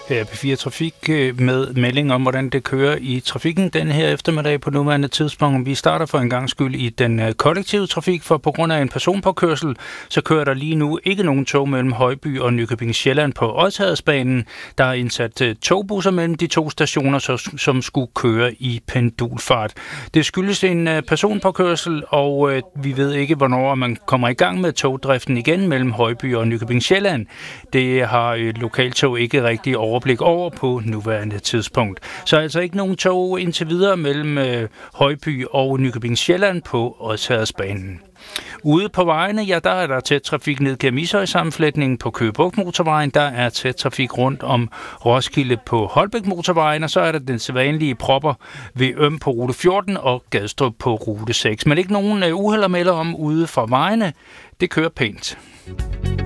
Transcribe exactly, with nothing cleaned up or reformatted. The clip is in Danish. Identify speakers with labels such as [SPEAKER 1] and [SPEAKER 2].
[SPEAKER 1] Her er P fire Trafik med melding om, hvordan det kører i trafikken den her eftermiddag på nuværende tidspunkt. Vi starter for en gang skyld i den kollektive trafik, for på grund af en personpåkørsel, så kører der lige nu ikke nogen tog mellem Højby og Nykøbing Sjælland på Odsherredsbanen. Der er indsat togbusser mellem de to stationer, som skulle køre i pendulfart. Det skyldes en personpåkørsel, og vi ved ikke, hvornår man kommer i gang med togdriften igen mellem Højby og Nykøbing Sjælland. Det har lokaltog ikke rigtig overblik over på nuværende tidspunkt. Så altså ikke nogen tog indtil videre mellem øh, Højby og Nykøbing Sjælland på Odsherredsbanen. Ude på vejene, ja, der er der tæt trafik ned gennem Ishøj-sammenflætningen på Køge Bugt Motorvejen. Der er tæt trafik rundt om Roskilde på Holbæk Motorvejen, og så er der den sædvanlige propper ved Øm på rute fjorten og Gadstrup på rute seks. Men ikke nogen øh, uheld at melde om ude fra vejene. Det kører pænt.